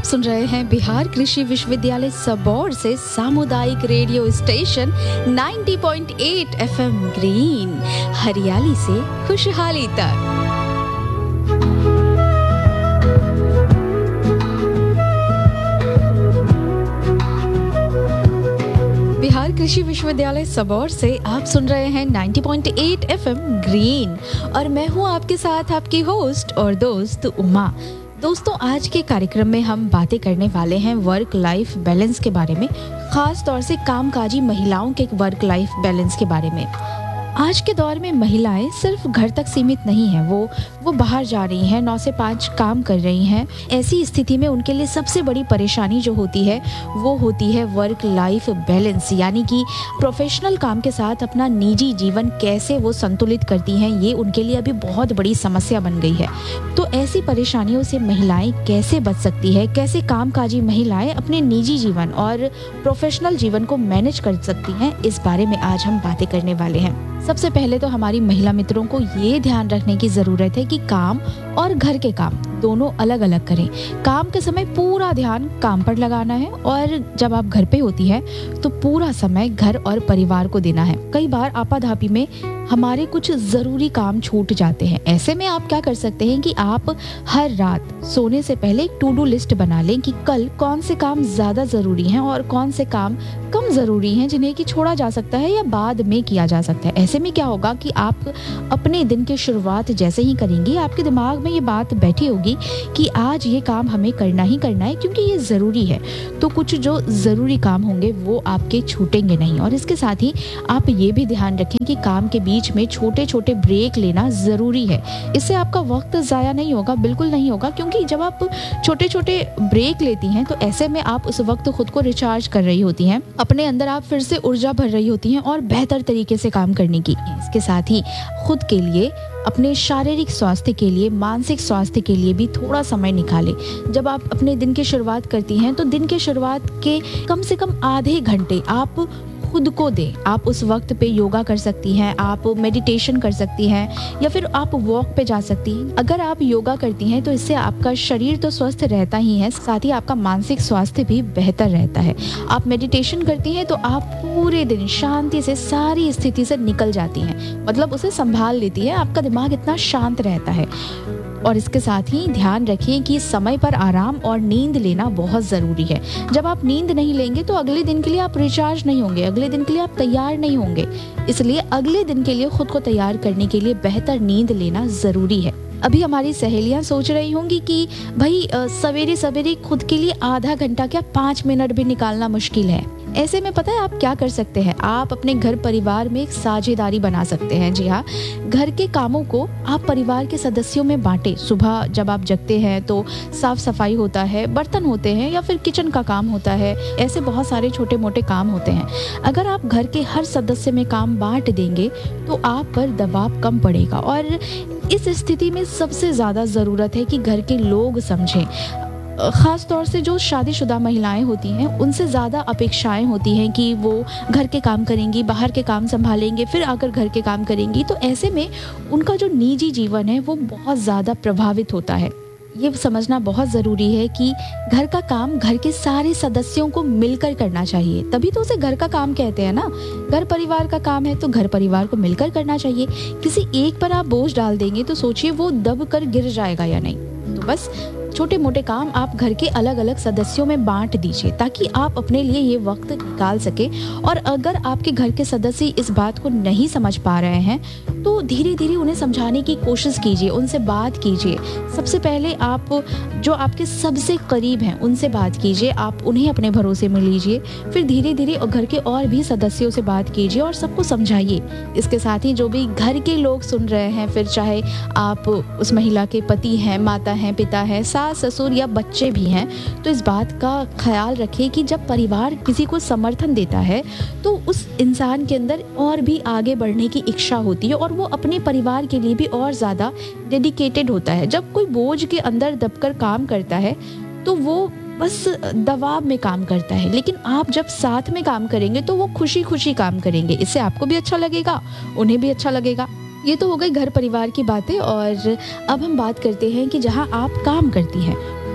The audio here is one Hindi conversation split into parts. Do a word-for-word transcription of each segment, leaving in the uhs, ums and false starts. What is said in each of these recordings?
सुन रहे हैं बिहार कृषि विश्वविद्यालय सबौर से सामुदायिक रेडियो स्टेशन नब्बे पॉइंट आठ एफएम ग्रीन, हरियाली से खुशहाली तक। बिहार कृषि विश्वविद्यालय सबौर से आप सुन रहे हैं नब्बे पॉइंट आठ एफएम ग्रीन और मैं हूं आपके साथ आपकी होस्ट और दोस्त उमा। दोस्तों, आज के कार्यक्रम में हम बातें करने वाले हैं वर्क लाइफ बैलेंस के बारे में, खास तौर से कामकाजी महिलाओं के वर्क लाइफ बैलेंस के बारे में। आज के दौर में महिलाएं सिर्फ घर तक सीमित नहीं हैं, वो वो बाहर जा रही हैं, नौ से पाँच काम कर रही हैं। ऐसी स्थिति में उनके लिए सबसे बड़ी परेशानी जो होती है वो होती है वर्क लाइफ बैलेंस, यानी कि प्रोफेशनल काम के साथ अपना निजी जीवन कैसे वो संतुलित करती हैं। ये उनके लिए अभी बहुत बड़ी समस्या बन गई है। तो ऐसी परेशानियों से महिलाएं कैसे बच सकती है, कैसे कामकाजी महिलाएं अपने निजी जीवन और प्रोफेशनल जीवन को मैनेज कर सकती हैं, इस बारे में आज हम बातें करने वाले हैं। सबसे पहले तो हमारी महिला मित्रों को ये ध्यान रखने की जरूरत है कि काम और घर के काम दोनों अलग अलग करें। काम के समय पूरा ध्यान काम पर लगाना है और जब आप घर पे होती है तो पूरा समय घर और परिवार को देना है। कई बार आपाधापी में हमारे कुछ जरूरी काम छूट जाते हैं। ऐसे में आप क्या कर सकते हैं कि आप हर रात सोने से पहले एक टू डू लिस्ट बना लें कि कल कौन से काम ज्यादा जरूरी हैं और कौन से काम कम जरूरी हैं, जिन्हें कि छोड़ा जा सकता है या बाद में किया जा सकता है। ऐसे में क्या होगा कि आप अपने दिन की शुरुआत जैसे ही करेंगे, आपके दिमाग में ये बात बैठी होगी कि आज ये काम हमें करना ही करना है क्योंकि ये जरूरी है। तो कुछ जो जरूरी काम होंगे वो आपके छूटेंगे नहीं। और इसके साथ ही आप ये भी ध्यान रखें कि काम के बीच में छोटे छोटे ब्रेक लेना जरूरी है। इससे आपका वक्त जाया नहीं होगा, बिल्कुल नहीं होगा, क्योंकि जब आप छोटे छोटे ब्रेक लेती हैं तो ऐसे में आप उस वक्त खुद को रिचार्ज कर रही होती हैं, अपने अंदर आप फिर से ऊर्जा भर रही होती हैं और बेहतर तरीके से काम करने की। इसके साथ ही खुद के लिए, अपने शारीरिक स्वास्थ्य के लिए, मानसिक स्वास्थ्य के लिए भी थोड़ा समय निकालें। जब आप अपने दिन की शुरुआत करती हैं तो दिन के शुरुआत के कम से कम आधे घंटे आप खुद को दें। आप उस वक्त पे योगा कर सकती हैं, आप मेडिटेशन कर सकती हैं या फिर आप वॉक पे जा सकती हैं। अगर आप योगा करती हैं तो इससे आपका शरीर तो स्वस्थ रहता ही है, साथ ही आपका मानसिक स्वास्थ्य भी बेहतर रहता है। आप मेडिटेशन करती हैं तो आप पूरे दिन शांति से सारी स्थिति से निकल जाती हैं, मतलब उसे संभाल लेती है, आपका दिमाग इतना शांत रहता है। और इसके साथ ही ध्यान रखिए कि समय पर आराम और नींद लेना बहुत ज़रूरी है। जब आप नींद नहीं लेंगे तो अगले दिन के लिए आप रिचार्ज नहीं होंगे, अगले दिन के लिए आप तैयार नहीं होंगे। इसलिए अगले दिन के लिए खुद को तैयार करने के लिए बेहतर नींद लेना ज़रूरी है। अभी हमारी सहेलियां सोच रही होंगी कि भाई सवेरे सवेरे खुद के लिए आधा घंटा क्या पाँच मिनट भी निकालना मुश्किल है। ऐसे में पता है आप क्या कर सकते हैं, आप अपने घर परिवार में एक साझेदारी बना सकते हैं। जी हाँ, घर के कामों को आप परिवार के सदस्यों में बांटें। सुबह जब आप जगते हैं तो साफ सफाई होता है, बर्तन होते हैं या फिर किचन का काम होता है, ऐसे बहुत सारे छोटे मोटे काम होते हैं। अगर आप घर के हर सदस्य में काम बांट देंगे तो आप पर दबाव कम पड़ेगा। और इस स्थिति में सबसे ज़्यादा ज़रूरत है कि घर के लोग समझें। ख़ास तौर से जो शादीशुदा महिलाएं होती हैं उनसे ज़्यादा अपेक्षाएं होती हैं कि वो घर के काम करेंगी, बाहर के काम संभालेंगे, फिर आकर घर के काम करेंगी। तो ऐसे में उनका जो निजी जीवन है वो बहुत ज़्यादा प्रभावित होता है। ये समझना बहुत ज़रूरी है कि घर का काम घर के सारे सदस्यों को मिलकर करना चाहिए, तभी तो उसे घर का काम कहते हैं ना। घर परिवार का काम है तो घर परिवार को मिलकर करना चाहिए। किसी एक पर आप बोझ डाल देंगे तो सोचिए वो दब कर गिर जाएगा या नहीं। तो बस छोटे मोटे काम आप घर के अलग अलग सदस्यों में बांट दीजिए ताकि आप अपने लिए ये वक्त निकाल सके। और अगर आपके घर के सदस्य इस बात को नहीं समझ पा रहे हैं तो धीरे धीरे उन्हें समझाने की कोशिश कीजिए, उनसे बात कीजिए। सबसे पहले आप जो आपके सबसे करीब हैं उनसे बात कीजिए, आप उन्हें अपने भरोसे में लीजिए। फिर धीरे धीरे घर के और भी सदस्यों से बात कीजिए और सबको समझाइए। इसके साथ ही जो भी घर के लोग सुन रहे हैं, फिर चाहे आप उस महिला के पति हैं, माता हैं, पिता हैं, सास ससुर या बच्चे भी हैं, तो इस बात का ख्याल रखें कि जब परिवार किसी को समर्थन देता है तो उस इंसान के अंदर और भी आगे बढ़ने की इच्छा होती है और वो अपने परिवार के लिए भी और ज़्यादा डेडिकेटेड होता है। जब कोई बोझ के अंदर दबकर काम करता है तो वो बस दबाव में काम करता है, लेकिन आप जब साथ में काम करेंगे तो वो खुशी खुशी काम करेंगे। इससे आपको भी अच्छा लगेगा, उन्हें भी अच्छा लगेगा। ये तो हो गई घर परिवार की बातें। और अब हम बात करते हैं कि जहाँ आप काम करती हैं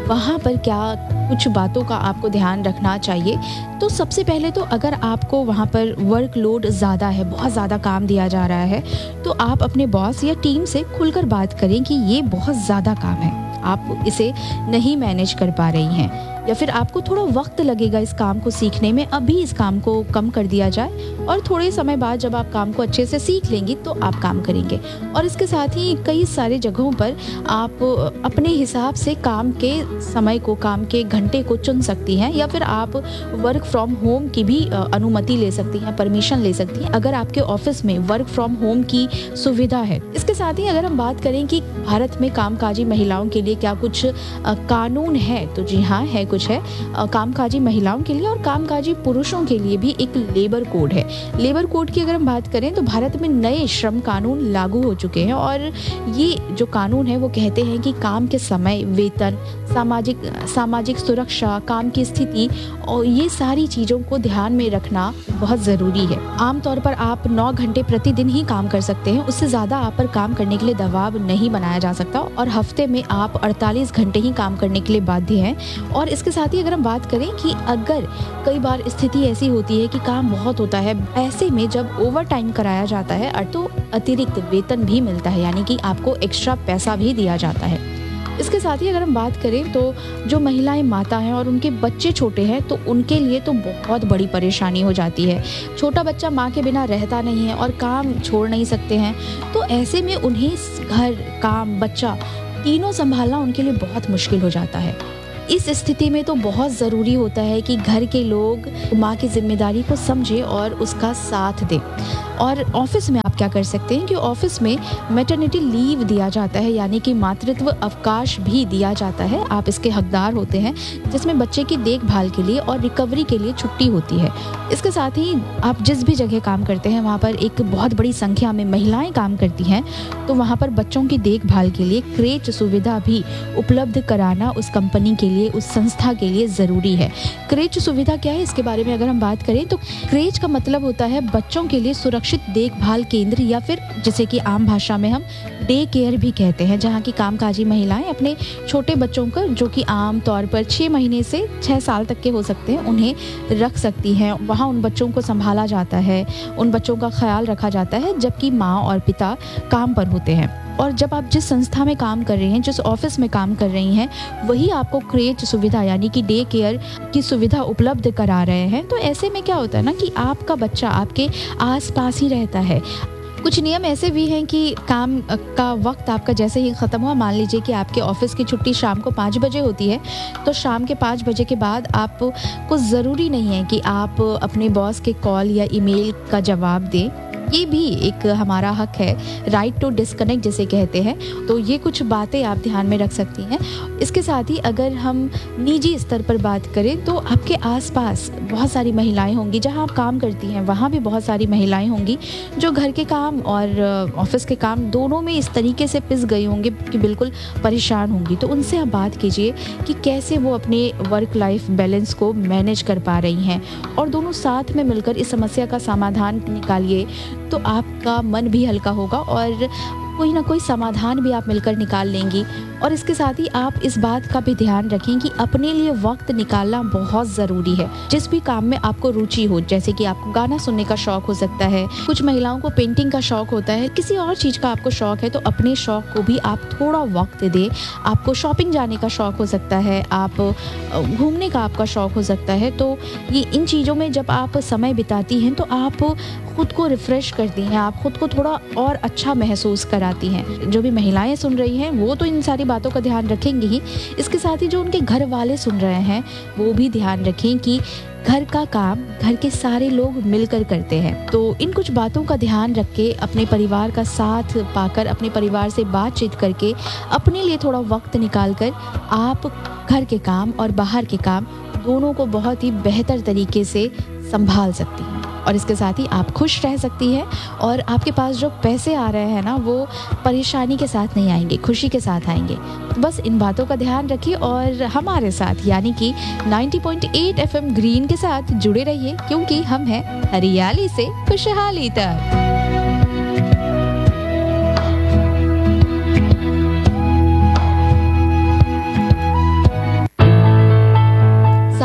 वहाँ पर क्या कुछ बातों का आपको ध्यान रखना चाहिए। तो सबसे पहले तो अगर आपको वहाँ पर वर्कलोड ज़्यादा है, बहुत ज़्यादा काम दिया जा रहा है, तो आप अपने बॉस या टीम से खुलकर बात करें कि ये बहुत ज़्यादा काम है, आप इसे नहीं मैनेज कर पा रही हैं, या फिर आपको थोड़ा वक्त लगेगा इस काम को सीखने में, अभी इस काम को कम कर दिया जाए और थोड़े समय बाद जब आप काम को अच्छे से सीख लेंगी तो आप काम करेंगे। और इसके साथ ही कई सारे जगहों पर आप अपने हिसाब से काम के समय को, काम के घंटे को चुन सकती हैं, या फिर आप वर्क फ्रॉम होम की भी अनुमति ले सकती हैं, परमिशन ले सकती हैं अगर आपके ऑफिस में वर्क फ्रॉम होम की सुविधा है। इसके साथ ही अगर हम बात करें कि भारत में कामकाजी महिलाओं के लिए क्या कुछ कानून है, तो जी हाँ, है, कुछ है। कामकाजी महिलाओं के लिए और कामकाजी पुरुषों के लिए भी एक लेबर कोड है। लेबर कोड की अगर हम बात करें तो भारत में नए श्रम कानून लागू हो चुके हैं, और ये जो कानून है वो कहते हैं कि काम के समय, वेतन, सामाजिक सामाजिक सुरक्षा, काम की स्थिति और ये सारी चीज़ों को ध्यान में रखना बहुत ज़रूरी है। आमतौर पर आप नौ घंटे प्रतिदिन ही काम कर सकते हैं, उससे ज़्यादा आप पर काम करने के लिए दबाव नहीं बनाया जा सकता, और हफ्ते में आप अड़तालीस घंटे ही काम करने के लिए बाध्य हैं। और इसके साथ ही अगर हम बात करें कि अगर कई बार स्थिति ऐसी होती है कि काम बहुत होता है, ऐसे में जब ओवर टाइम कराया जाता है तो अतिरिक्त वेतन भी मिलता है, यानी कि आपको एक्स्ट्रा पैसा भी दिया जाता है। इसके साथ ही अगर हम बात करें तो जो महिलाएं माता हैं और उनके बच्चे छोटे हैं तो उनके लिए तो बहुत बड़ी परेशानी हो जाती है। छोटा बच्चा माँ के बिना रहता नहीं है और काम छोड़ नहीं सकते हैं, तो ऐसे में उन्हें घर, काम, बच्चा तीनों संभालना उनके लिए बहुत मुश्किल हो जाता है। इस स्थिति में तो बहुत ज़रूरी होता है कि घर के लोग माँ की जिम्मेदारी को समझें और उसका साथ दें। और ऑफिस में आप क्या कर सकते हैं कि ऑफिस में मैटरनिटी लीव दिया जाता है, यानी कि मातृत्व अवकाश भी दिया जाता है, आप इसके हकदार होते हैं, जिसमें बच्चे की देखभाल के लिए और रिकवरी के लिए छुट्टी होती है। इसके साथ ही आप जिस भी जगह काम करते हैं वहाँ पर एक बहुत बड़ी संख्या में महिलाएं काम करती हैं, तो वहाँ पर बच्चों की देखभाल के लिए क्रेच सुविधा भी उपलब्ध कराना उस कंपनी के लिए, उस संस्था के लिए ज़रूरी है। क्रेच सुविधा क्या है, इसके बारे में अगर हम बात करें तो क्रेच का मतलब होता है बच्चों के लिए सुरक्षित देखभाल केंद्र, या फिर जिसे कि आम भाषा में हम डे केयर भी कहते हैं, जहाँ की कामकाजी महिलाएं अपने छोटे बच्चों को, जो कि आम तौर पर छः महीने से छः साल तक के हो सकते हैं, उन्हें रख सकती हैं। वहाँ उन बच्चों को संभाला जाता है, उन बच्चों का ख्याल रखा जाता है, जबकि माँ और पिता काम पर होते हैं। और जब आप जिस संस्था में काम कर रही हैं, जिस ऑफिस में काम कर रही हैं, वही आपको क्रेच सुविधा यानी कि डे केयर की सुविधा उपलब्ध करा रहे हैं, तो ऐसे में क्या होता है ना कि आपका बच्चा आपके आसपास ही रहता है। कुछ नियम ऐसे भी हैं कि काम का वक्त आपका जैसे ही ख़त्म हुआ, मान लीजिए कि आपके ऑफिस की छुट्टी शाम को पाँच बजे होती है, तो शाम के पाँच बजे के बाद आपको ज़रूरी नहीं है कि आप अपने बॉस के कॉल या ईमेल का जवाब दें। ये भी एक हमारा हक है, राइट टू डिस्कनेक्ट जिसे कहते हैं। तो ये कुछ बातें आप ध्यान में रख सकती हैं। इसके साथ ही अगर हम निजी स्तर पर बात करें तो आपके आसपास बहुत सारी महिलाएं होंगी, जहां आप काम करती हैं वहां भी बहुत सारी महिलाएं होंगी जो घर के काम और ऑफिस के काम दोनों में इस तरीके से पिस गई होंगी कि बिल्कुल परेशान होंगी। तो उनसे आप बात कीजिए कि कैसे वो अपने वर्क लाइफ बैलेंस को मैनेज कर पा रही हैं, और दोनों साथ में मिलकर इस समस्या का समाधान निकालिए, तो आपका मन भी हल्का होगा और कोई ना कोई समाधान भी आप मिलकर निकाल लेंगी। और इसके साथ ही आप इस बात का भी ध्यान रखें कि अपने लिए वक्त निकालना बहुत ज़रूरी है। जिस भी काम में आपको रुचि हो, जैसे कि आपको गाना सुनने का शौक हो सकता है, कुछ महिलाओं को पेंटिंग का शौक होता है, किसी और चीज़ का आपको शौक है, तो अपने शौक को भी आप थोड़ा वक्त दें। आपको शॉपिंग जाने का शौक हो सकता है, आप घूमने का आपका शौक हो सकता है, तो ये इन चीज़ों में जब आप समय बिताती हैं तो आप खुद को रिफ़्रेश करती हैं, आप खुद को थोड़ा और अच्छा महसूस कराती हैं। जो भी महिलाएं सुन रही हैं वो तो इन सारी बातों का ध्यान रखेंगी ही, इसके साथ ही जो उनके घर वाले सुन रहे हैं वो भी ध्यान रखें कि घर का काम घर के सारे लोग मिलकर करते हैं। तो इन कुछ बातों का ध्यान रख के, अपने परिवार का साथ पाकर, अपने परिवार से बातचीत करके, अपने लिए थोड़ा वक्त निकाल कर आप घर के काम और बाहर के काम दोनों को बहुत ही बेहतर तरीके से संभाल सकती हैं। और इसके साथ ही आप खुश रह सकती हैं, और आपके पास जो पैसे आ रहे हैं ना वो परेशानी के साथ नहीं आएंगे, खुशी के साथ आएंगे। तो बस इन बातों का ध्यान रखिए और हमारे साथ यानी कि नब्बे पॉइंट आठ एफएम ग्रीन के साथ जुड़े रहिए, क्योंकि हम हैं हरियाली से खुशहाली तक।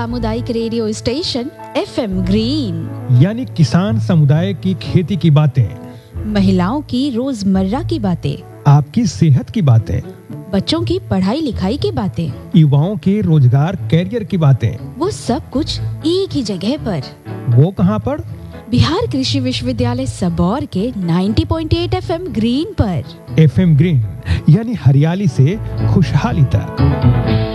सामुदायिक रेडियो स्टेशन एफएम ग्रीन, यानी किसान समुदाय की खेती की बातें, महिलाओं की रोजमर्रा की बातें, आपकी सेहत की बातें, बच्चों की पढ़ाई लिखाई की बातें, युवाओं के रोजगार कैरियर की बातें, वो सब कुछ एक ही जगह पर। वो कहाँ पर? बिहार कृषि विश्वविद्यालय सबौर के नब्बे पॉइंट आठ एफएम ग्रीन पर। एफएम ग्रीन यानी हरियाली से खुशहाली तक।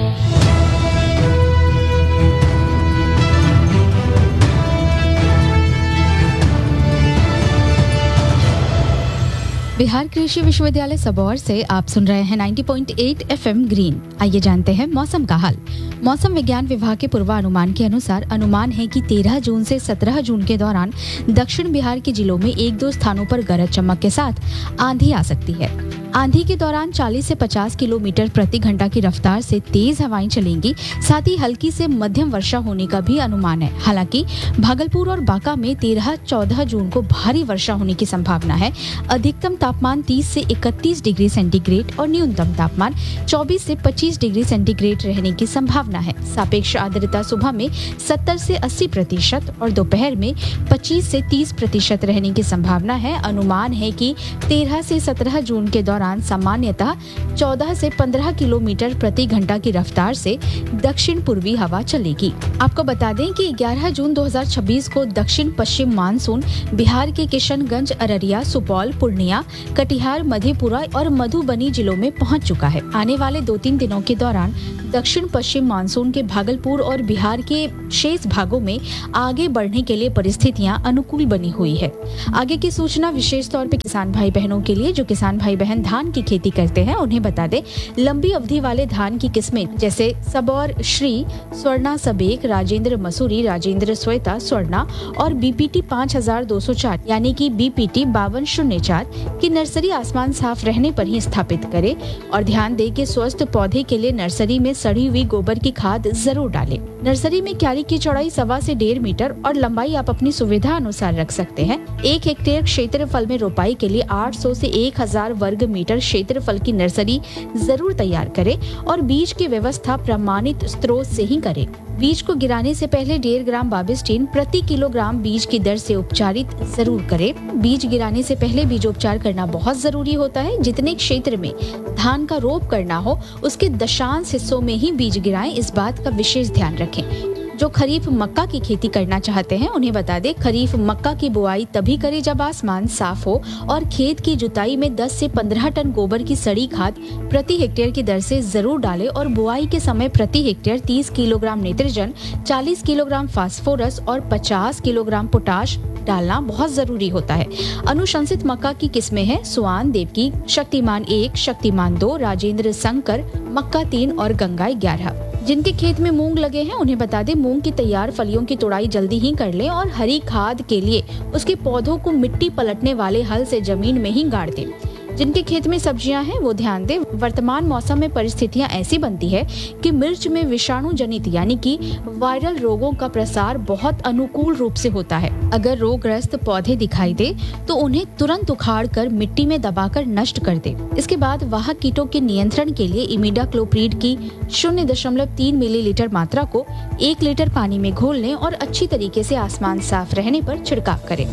बिहार कृषि विश्वविद्यालय सबौर से आप सुन रहे हैं नब्बे पॉइंट आठ एफएम ग्रीन। आइए जानते हैं मौसम का हाल। मौसम विज्ञान विभाग के पूर्वानुमान के अनुसार अनुमान है कि तेरह जून से सत्रह जून के दौरान दक्षिण बिहार के जिलों में एक दो स्थानों पर गरज चमक के साथ आंधी आ सकती है। आंधी के दौरान चालीस से पचास किलोमीटर प्रति घंटा की रफ्तार से तेज हवाएं चलेंगी। साथ ही हल्की से मध्यम वर्षा होने का भी अनुमान है। हालांकि भागलपुर और बांका में तेरह चौदह जून को भारी वर्षा होने की संभावना है। अधिकतम तापमान तीस से इकतीस डिग्री सेंटीग्रेड और न्यूनतम तापमान चौबीस से पच्चीस डिग्री सेंटीग्रेड रहने की संभावना है। सापेक्ष आर्द्रता सुबह में सत्तर से अस्सी प्रतिशत और दोपहर में पच्चीस से तीस प्रतिशत रहने की संभावना है। अनुमान है कि तेरह से सत्रह जून के दौरान सामान्यतः चौदह से पंद्रह किलोमीटर प्रति घंटा की रफ्तार से दक्षिण पूर्वी हवा चलेगी। आपको बता दें कि ग्यारह जून दो हज़ार छब्बीस को दक्षिण पश्चिम मानसून बिहार के किशनगंज, अररिया, सुपौल, पूर्णिया, कटिहार, मधेपुरा और मधुबनी जिलों में पहुंच चुका है। आने वाले दो तीन दिनों के दौरान दक्षिण पश्चिम मानसून के भागलपुर और बिहार के शेष भागों में आगे बढ़ने के लिए परिस्थितियां अनुकूल बनी हुई है। आगे की सूचना विशेष तौर पे किसान भाई बहनों के लिए। जो किसान भाई बहन धान की खेती करते हैं उन्हें बता दें, लंबी अवधि वाले धान की किस्में जैसे सबौर श्री, स्वर्णा सबेक, राजेंद्र मसूरी, राजेंद्र श्वेता, स्वर्णा और बीपीटी पाँच हजार दो सौ चार यानी कि बीपीटी बावन शून्य चार की नर्सरी आसमान साफ रहने पर ही स्थापित करें और ध्यान दें कि स्वस्थ पौधे के लिए नर्सरी में सड़ी हुई गोबर की खाद जरूर डालें। नर्सरी में क्यारी की चौड़ाई सवा से डेढ़ मीटर और लंबाई आप अपनी सुविधा अनुसार रख सकते हैं। एक हेक्टेयर क्षेत्रफल में रोपाई के लिए आठ सौ से एक हज़ार वर्ग मीटर क्षेत्रफल की नर्सरी जरूर तैयार करें और बीज की व्यवस्था प्रमाणित स्रोत से ही करें। बीज को गिराने से पहले डेढ़ ग्राम बाबिस्टीन प्रति किलोग्राम बीज की दर से उपचारित जरूर करें। बीज गिराने से पहले बीजोपचार करना बहुत जरूरी होता है। जितने क्षेत्र में धान का रोप करना हो उसके दशांश हिस्सों में ही बीज गिराएं, इस बात का विशेष ध्यान रखें। जो खरीफ मक्का की खेती करना चाहते हैं उन्हें बता दें, खरीफ मक्का की बुआई तभी करें जब आसमान साफ हो और खेत की जुताई में दस से पंद्रह टन गोबर की सड़ी खाद प्रति हेक्टेयर की दर से जरूर डालें और बुआई के समय प्रति हेक्टेयर तीस किलोग्राम नाइट्रोजन, चालीस किलोग्राम फास्फोरस और पचास किलोग्राम पोटाश डालना बहुत जरूरी होता है। अनुशंसित मक्का की किस्में हैं सुआन, देवकी, शक्तिमान एक, शक्तिमान दो, राजेंद्र शंकर, मक्का तीन और गंगाई ग्यारह। जिनके खेत में मूंग लगे हैं उन्हें बता दें, मूंग की तैयार फलियों की तोड़ाई जल्दी ही कर लें और हरी खाद के लिए उसके पौधों को मिट्टी पलटने वाले हल से जमीन में ही गाड़ दें। जिनके खेत में सब्जियां हैं वो ध्यान दें, वर्तमान मौसम में परिस्थितियां ऐसी बनती है कि मिर्च में विषाणु जनित यानी कि वायरल रोगों का प्रसार बहुत अनुकूल रूप से होता है। अगर रोगग्रस्त पौधे दिखाई दे तो उन्हें तुरंत उखाड़ कर मिट्टी में दबाकर नष्ट कर दे। इसके बाद वाहक कीटों के नियंत्रण के लिए इमिडाक्लोप्रिड की शून्य दशमलव तीन मिलीलीटर मात्रा को एक लीटर पानी में घोल लें और अच्छी तरीके से आसमान साफ रहने पर छिड़काव करें।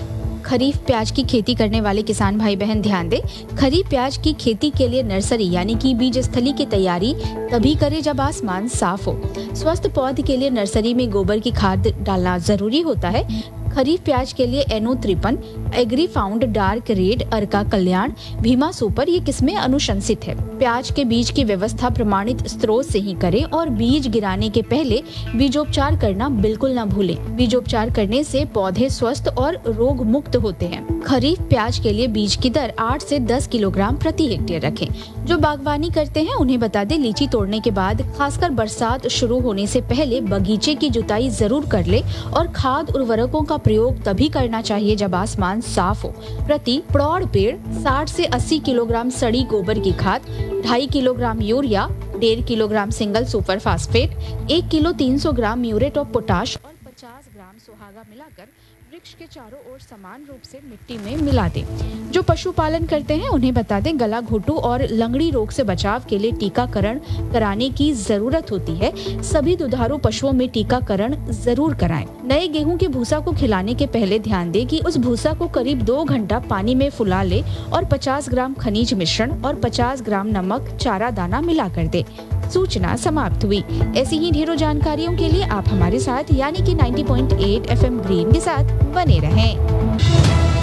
खरीफ प्याज की खेती करने वाले किसान भाई बहन ध्यान दें, खरीफ प्याज की खेती के लिए नर्सरी यानी कि बीज स्थली की तैयारी तभी करें जब आसमान साफ हो। स्वस्थ पौधे के लिए नर्सरी में गोबर की खाद डालना जरूरी होता है। खरीफ प्याज के लिए एनो त्रिपन, एग्री फाउंड, डार्क रेड, अर्का कल्याण, भीमा सुपर ये किस्में अनुशंसित है। प्याज के बीज की व्यवस्था प्रमाणित स्रोत से ही करें और बीज गिराने के पहले बीजोपचार करना बिल्कुल न भूलें। बीजोपचार करने से पौधे स्वस्थ और रोग मुक्त होते हैं। खरीफ प्याज के लिए बीज की दर आठ से दस किलोग्राम प्रति हेक्टेयर रखें। जो बागवानी करते हैं उन्हें बता दें, लीची तोड़ने के बाद खासकर बरसात शुरू होने से पहले बगीचे की जुताई जरूर कर ले और खाद उर्वरकों का प्रयोग तभी करना चाहिए जब आसमान साफ हो। प्रति प्रौढ़ पेड़ साठ से अस्सी किलोग्राम सड़ी गोबर की खाद, ढाई किलोग्राम यूरिया, डेढ़ किलोग्राम सिंगल सुपर फास्फेट, एक किलो तीन सौ ग्राम म्यूरेट ऑफ पोटाश और पचास ग्राम सुहागा मिलाकर वृक्ष के चारों ओर समान रूप से मिट्टी में मिला दें। जो पशुपालन करते हैं उन्हें बता दें गला घोटू और लंगड़ी रोग से बचाव के लिए टीकाकरण कराने की जरूरत होती है। सभी दुधारू पशुओं में टीकाकरण जरूर कराएं। नए गेहूं के भूसा को खिलाने के पहले ध्यान दें कि उस भूसा को करीब दो घंटा पानी में फुला ले और पचास ग्राम खनिज मिश्रण और पचास ग्राम नमक चारा दाना मिला कर दे। सूचना समाप्त हुई। ऐसी ही ढेरों जानकारियों के लिए आप हमारे साथ यानी कि नब्बे पॉइंट आठ एफएम ग्रीन के साथ बने रहें।